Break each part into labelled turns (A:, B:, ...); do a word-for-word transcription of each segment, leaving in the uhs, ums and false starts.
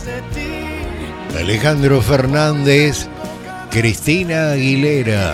A: Alejandro Fernández, Cristina Aguilera.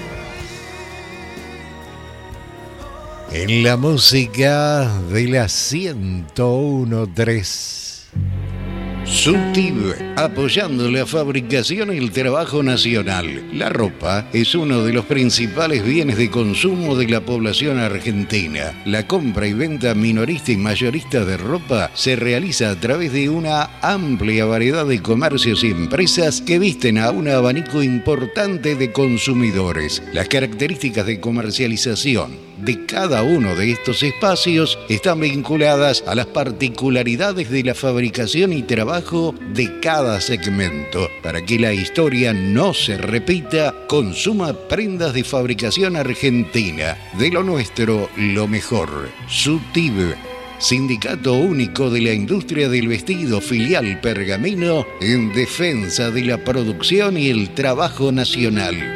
A: En la música de la ciento uno punto tres. Subtib, apoyando la fabricación y el trabajo nacional. La ropa es uno de los principales bienes de consumo de la población argentina. La compra y venta minorista y mayorista de ropa se realiza a través de una amplia variedad de comercios y empresas que visten a un abanico importante de consumidores. Las características de comercialización de cada uno de estos espacios están vinculadas a las particularidades de la fabricación y trabajo de cada segmento. Para que la historia no se repita, consuma prendas de fabricación argentina. De lo nuestro, lo mejor. Subtib, Sindicato Único de la Industria del Vestido, filial Pergamino, en defensa de la producción y el trabajo nacional.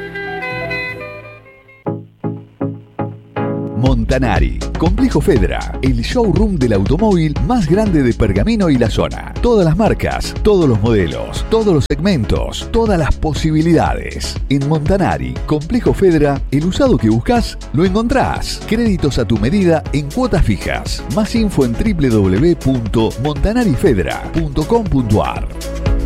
B: Montanari, Complejo Fedra, el showroom del automóvil más grande de Pergamino y la zona. Todas las marcas, todos los modelos, todos los segmentos, todas las posibilidades. En Montanari, Complejo Fedra, el usado que buscas, lo encontrás. Créditos a tu medida en cuotas fijas. Más info en doble u doble u doble u punto montanarifedra punto com punto a r.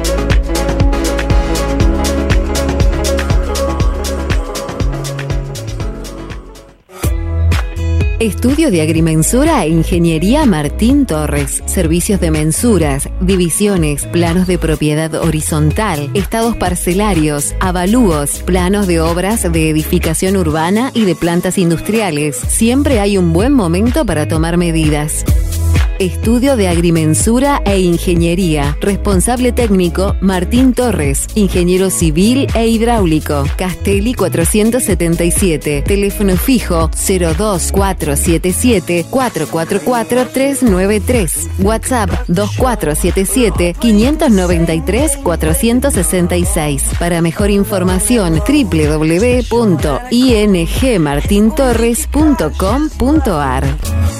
C: Estudio de Agrimensura e Ingeniería Martín Torres. Servicios de mensuras, divisiones, planos de propiedad horizontal, estados parcelarios, avalúos, planos de obras de edificación urbana y de plantas industriales. Siempre hay un buen momento para tomar medidas. Estudio de Agrimensura e Ingeniería. Responsable técnico Martín Torres. Ingeniero civil e hidráulico. Castelli cuatrocientos setenta y siete. Teléfono fijo cero dos cuatro siete siete cuatro cuatro cuatro tres nueve tres. WhatsApp dos cuatro siete siete cinco nueve tres cuatro seis seis. Para mejor información doble u doble u doble u punto i n g martin torres punto com punto a r.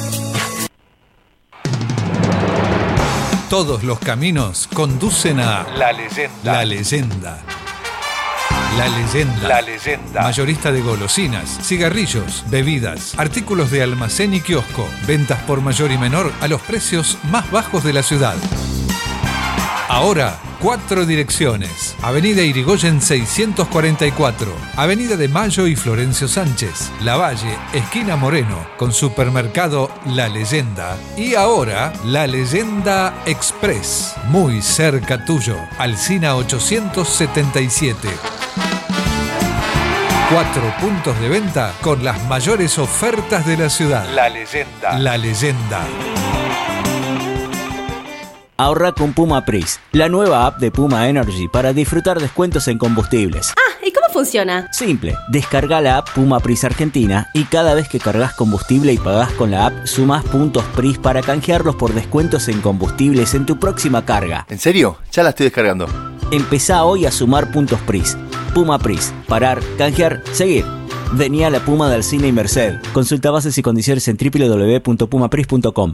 D: Todos los caminos conducen a
E: La Leyenda.
D: La Leyenda. La Leyenda.
E: La Leyenda.
D: Mayorista de golosinas, cigarrillos, bebidas, artículos de almacén y kiosco. Ventas por mayor y menor a los precios más bajos de la ciudad. Ahora, cuatro direcciones. Avenida Irigoyen seiscientos cuarenta y cuatro. Avenida de Mayo y Florencio Sánchez. Lavalle, esquina Moreno, con supermercado La Leyenda. Y ahora, La Leyenda Express. Muy cerca tuyo. Alsina ochocientos setenta y siete. Cuatro puntos de venta con las mayores ofertas de la ciudad.
E: La Leyenda.
D: La Leyenda.
F: Ahorra con Puma Pris, la nueva app de Puma Energy para disfrutar descuentos en combustibles.
G: Ah, ¿y cómo funciona?
F: Simple, descarga la app Puma Pris Argentina y cada vez que cargas combustible y pagás con la app, sumás puntos Pris para canjearlos por descuentos en combustibles en tu próxima carga.
H: ¿En serio? Ya la estoy descargando.
F: Empezá hoy a sumar puntos Pris. Puma Pris, parar, canjear, seguir. Vení a la Puma de Alsina y Merced. Consulta bases y condiciones en doble u doble u doble u punto puma pris punto com.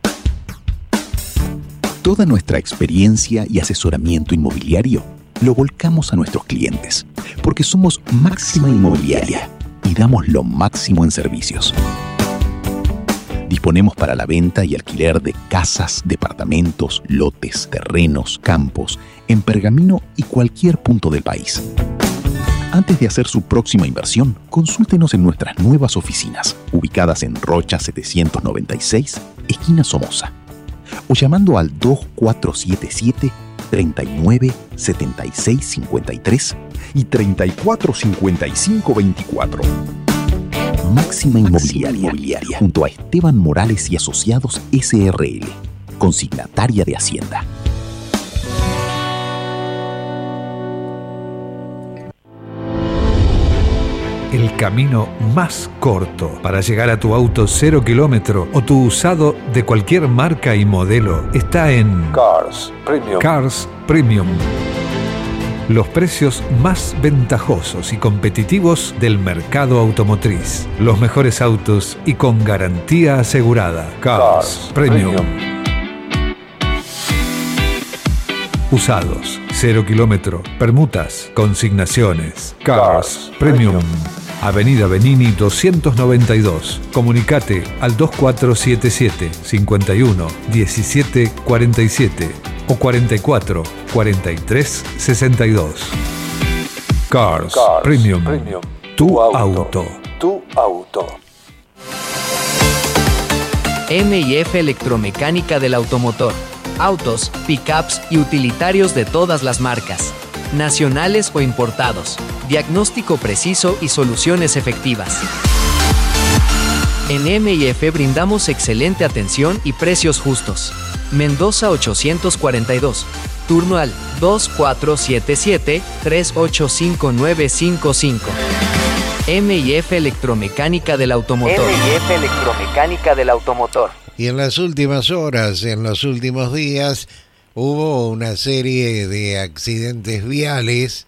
B: Toda nuestra experiencia y asesoramiento inmobiliario lo volcamos a nuestros clientes, porque somos Máxima Inmobiliaria y damos lo máximo en servicios. Disponemos para la venta y alquiler de casas, departamentos, lotes, terrenos, campos, en Pergamino y cualquier punto del país. Antes de hacer su próxima inversión, consúltenos en nuestras nuevas oficinas, ubicadas en Rocha setecientos noventa y seis, esquina Somoza, o llamando al dos cuatro siete siete, tres nueve, siete seis cinco tres y treinta y cuatro cincuenta y cinco veinticuatro. Máxima Inmobiliaria, Inmobiliaria, junto a Esteban Morales y Asociados S R L, consignataria de Hacienda.
D: El camino más corto para llegar a tu auto cero kilómetro o tu usado de cualquier marca y modelo está en
E: Cars Premium.
D: Cars Premium. Los precios más ventajosos y competitivos del mercado automotriz. Los mejores autos y con garantía asegurada. Cars, Cars Premium. Premium. usados, cero kilómetro, permutas, consignaciones. Cars Premium. Avenida Benini doscientos noventa y dos. Comunicate al dos cuatro siete siete, cinco uno, uno siete cuatro siete o cuarenta y cuatro, cuarenta y tres, sesenta y dos. Cars, Cars Premium. Premium. Tu, tu auto. auto.
E: Tu auto.
G: M y F Electromecánica del Automotor. Autos, pickups y utilitarios de todas las marcas, nacionales o importados. Diagnóstico preciso y soluciones efectivas. En M y F brindamos excelente atención y precios justos. Mendoza ochocientos cuarenta y dos. Turno al dos cuatro siete siete, tres ocho cinco nueve cinco cinco. M y F Electromecánica del Automotor.
H: M y F Electromecánica del Automotor.
A: Y en las últimas horas, en los últimos días, hubo una serie de accidentes viales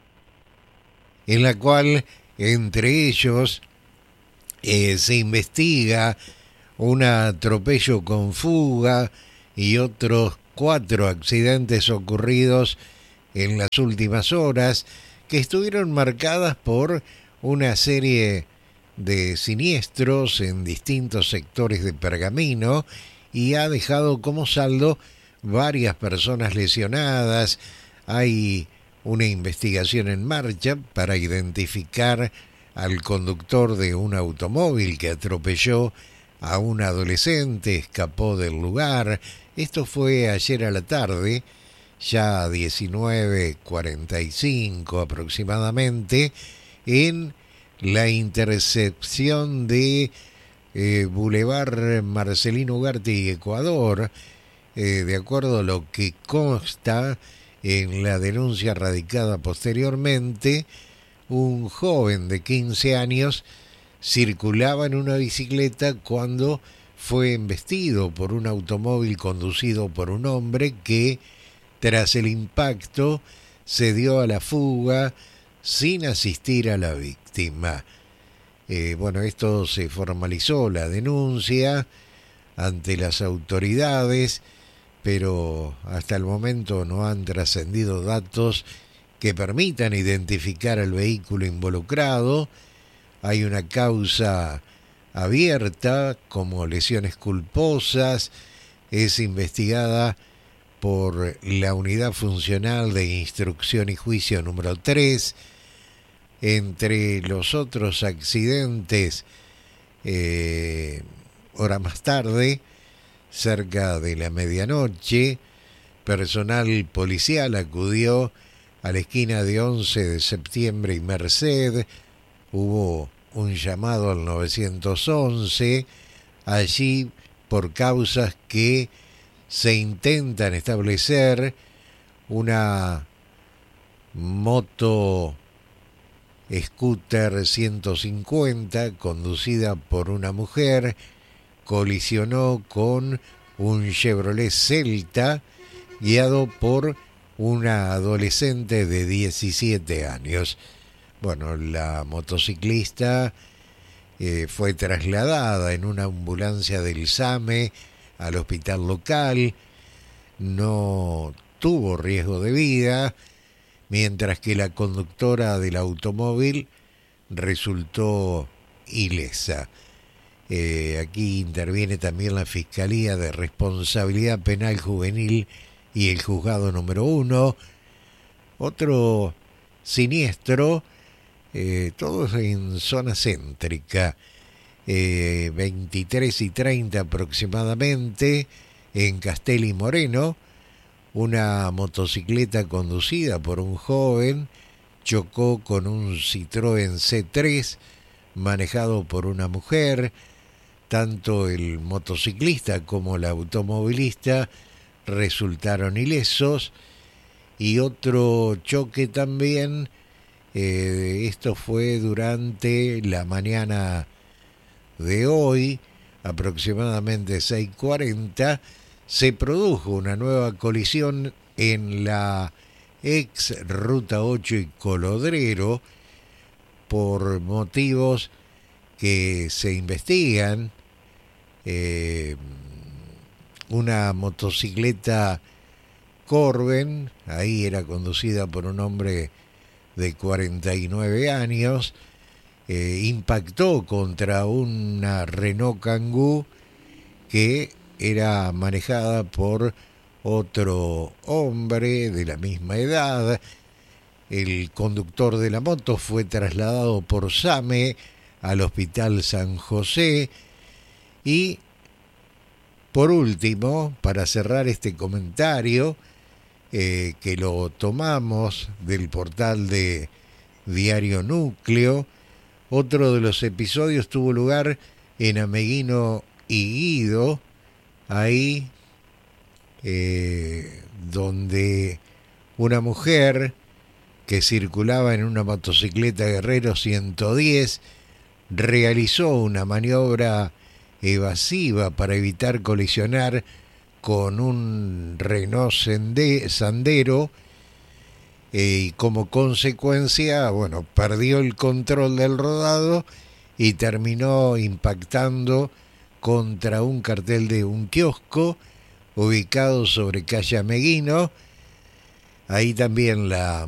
A: en la cual, entre ellos, eh, se investiga un atropello con fuga y otros cuatro accidentes ocurridos en las últimas horas que estuvieron marcadas por una serie de siniestros en distintos sectores de Pergamino y ha dejado como saldo varias personas lesionadas. Hay una investigación en marcha para identificar al conductor de un automóvil que atropelló a un adolescente, escapó del lugar. Esto fue ayer a la tarde, ya a diecinueve cuarenta y cinco aproximadamente, en la intersección de eh, Boulevard Marcelino Ugarte y Ecuador, eh, de acuerdo a lo que consta en la denuncia radicada posteriormente. Un joven de quince años circulaba en una bicicleta cuando fue embestido por un automóvil conducido por un hombre que, tras el impacto, se dio a la fuga sin asistir a la víctima. Eh, bueno, esto se formalizó, la denuncia, ante las autoridades, pero hasta el momento no han trascendido datos que permitan identificar al vehículo involucrado. Hay una causa abierta como lesiones culposas, es investigada por la Unidad Funcional de Instrucción y Juicio número tres. Entre los otros accidentes, eh, hora más tarde, cerca de la medianoche, personal policial acudió a la esquina de once de septiembre y Merced. Hubo un llamado al nueve once, allí por causas que se intentan establecer. Una moto scooter ciento cincuenta conducida por una mujer colisionó con un Chevrolet Celta guiado por una adolescente de diecisiete años. Bueno, la motociclista eh, fue trasladada en una ambulancia del SAME al hospital local. No tuvo riesgo de vida, mientras que la conductora del automóvil resultó ilesa. Eh, aquí interviene también la Fiscalía de Responsabilidad Penal Juvenil y el Juzgado número uno. Otro siniestro, eh, todos en zona céntrica, eh, veintitrés y treinta aproximadamente, en Castel y Moreno. Una motocicleta conducida por un joven chocó con un Citroën C tres manejado por una mujer. Tanto el motociclista como el automovilista resultaron ilesos. Y otro choque también, eh, esto fue durante la mañana de hoy, aproximadamente seis cuarenta, se produjo una nueva colisión en la ex Ruta ocho y Colodrero por motivos que se investigan. Eh, una motocicleta
I: Corben, ahí era conducida por un hombre de cuarenta y nueve años, eh, impactó contra una Renault Kangoo que era manejada por otro hombre de la misma edad. El conductor de la moto fue trasladado por SAME al Hospital San José. Y por último, para cerrar este comentario, eh, que lo tomamos del portal de Diario Núcleo, otro de los episodios tuvo lugar en Ameguino y Guido, ahí eh, donde una mujer que circulaba en una motocicleta Guerrero ciento diez realizó una maniobra evasiva para evitar colisionar con un Renault Sandero, eh, y como consecuencia, bueno, perdió el control del rodado y terminó impactando contra un cartel de un kiosco ubicado sobre calle Ameguino. Ahí también la